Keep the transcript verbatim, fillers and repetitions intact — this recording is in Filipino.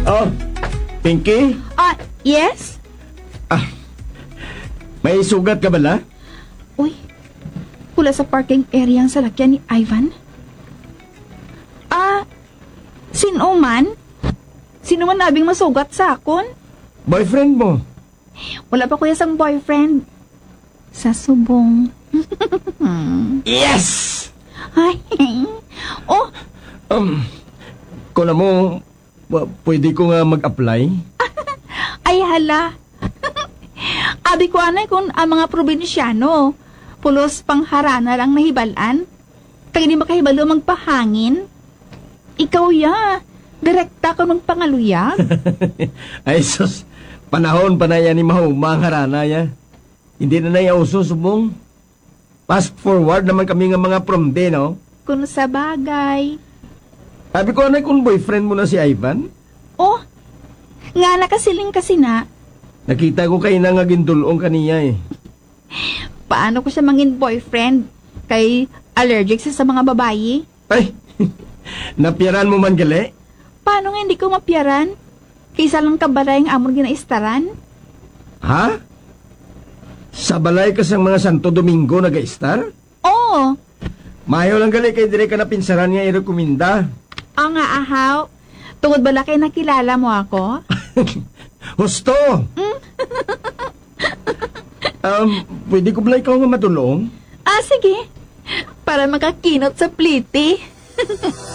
Oh, Pinky? Ah, yes? Ah, may sugat ka bala? Uy, pula sa parking area ang salakyan ni Ivan. Ah, sino man? Sino man nabing masugat sa akon? Boyfriend mo? Wala pa kuya sang boyfriend. Sa subong. Yes! Ay, oh, Um, kung alam mo, wa- pwede ko nga mag-apply? ay hala. Abi ko anay kung ang mga probinsyano, pulos pangharana lang nahibalan. Kaya di makahibalo magpahangin. Ikaw ya, direkta ka ng pangaluyag. Ay, sus, panahon pa na yan ni Mahuma ang harana ya. Hindi na na uso, subong. Fast forward naman kami nga mga promde, no? Kung sa bagay. Sabi ko, anay, kung boyfriend mo na si Ivan? Oh, nga nakasiling kasi na, Nakita ko kayo na nga gindulong kaniya eh. paano ko siya mangin boyfriend? Kay allergic siya sa mga babayi? Ay, napiyaran mo man gali? Paano nga hindi ko mapiyaran? Kaysa lang kabalay ang amon ginaistaran? Ha? Sa balay ka sang mga Santo Domingo nag-star? Oo, Mayo lang gali kay dire ka na pinsaran nga irekomenda. ang nga ahaw. Tungod bala kay nakilala mo ako? Husto! um, pwede ko ba ikaw nga matulong? Ah, sige. Para makakinot sa pliti.